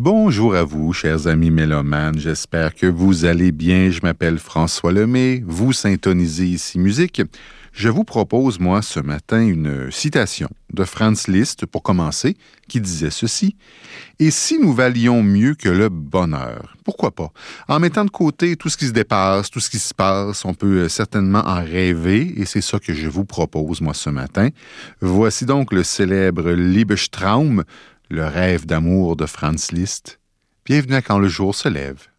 Bonjour à vous, chers amis mélomanes. J'espère que vous allez bien. Je m'appelle François Lemay. Vous syntonisez ici musique. Je vous propose, moi, ce matin, une citation de Franz Liszt, pour commencer, qui disait ceci. « Et si nous valions mieux que le bonheur? Pourquoi pas? En mettant de côté tout ce qui se dépasse, tout ce qui se passe, on peut certainement en rêver, et c'est ça que je vous propose, moi, ce matin. Voici donc le célèbre Liebestraum, le rêve d'amour de Franz Liszt. Bienvenue à Quand le jour se lève.